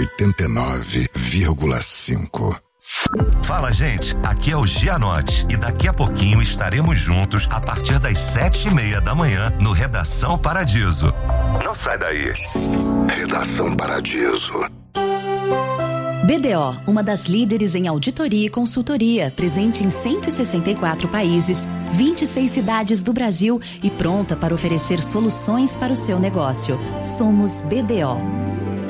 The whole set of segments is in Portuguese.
89,5. Fala, gente, aqui é o Gianotti e daqui a pouquinho estaremos juntos a partir das 7:30 da manhã no Redação Paradiso. Não sai daí. Redação Paradiso. BDO, uma das líderes em auditoria e consultoria, presente em 164 países, 26 cidades do Brasil e pronta para oferecer soluções para o seu negócio. Somos BDO.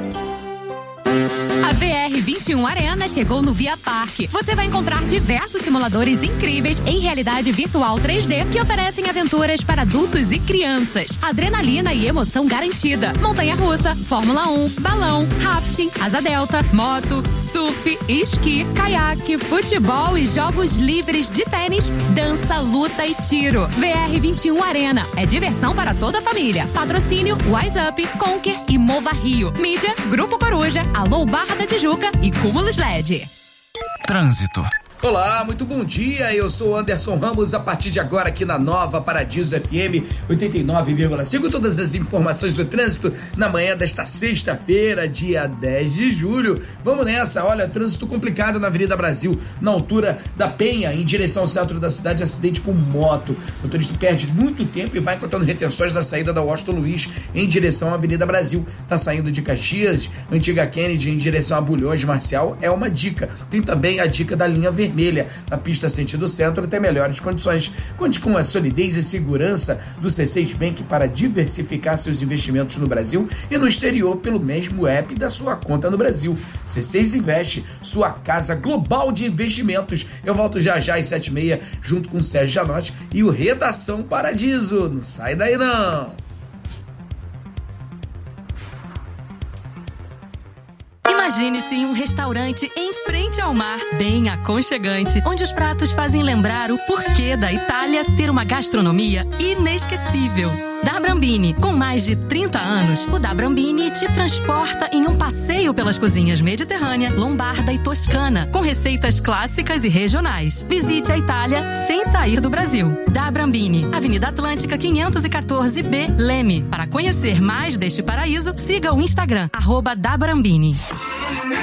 A VR21 Arena chegou no Via Parque. Você vai encontrar diversos simuladores incríveis em realidade virtual 3D que oferecem aventuras para adultos e crianças. Adrenalina e emoção garantida. Montanha-russa, Fórmula 1, balão, rafting, asa delta, moto, surf, esqui, caiaque, futebol e jogos livres de tênis, dança, luta e tiro. VR21 Arena. É diversão para toda a família. Patrocínio Wise Up, Conquer e Mova Rio. Mídia, Grupo Coruja, Alô Barra da Tijuca e Cúmulos LED. Trânsito. Olá, muito bom dia, eu sou o Anderson Ramos, a partir de agora aqui na Nova Paradiso FM 89,5, todas as informações do trânsito na manhã desta sexta-feira, dia 10 de julho. Vamos nessa, olha, trânsito complicado na Avenida Brasil, na altura da Penha, em direção ao centro da cidade, acidente com moto. O motorista perde muito tempo e vai encontrando retenções da saída da Washington Luiz em direção à Avenida Brasil. Tá saindo de Caxias, Antiga Kennedy em direção a Bulhões Marcial, é uma dica. Tem também a dica da linha vermelha. Na pista sentido centro tem melhores condições. Conte com a solidez e segurança do C6 Bank para diversificar seus investimentos no Brasil e no exterior pelo mesmo app da sua conta no Brasil. C6 Investe, sua casa global de investimentos. Eu volto já às 7:30 junto com o Sérgio Gianotti e o Redação Paradiso. Não sai daí não! Imagine-se em um restaurante em frente ao mar, bem aconchegante, onde os pratos fazem lembrar o porquê da Itália ter uma gastronomia inesquecível. Da Brambini, com mais de 30 anos, o Da Brambini te transporta em um passeio pelas cozinhas mediterrânea, lombarda e toscana, com receitas clássicas e regionais. Visite a Itália sem sair do Brasil. Da Brambini, Avenida Atlântica 514B, Leme. Para conhecer mais deste paraíso, siga o Instagram, @dabrambini.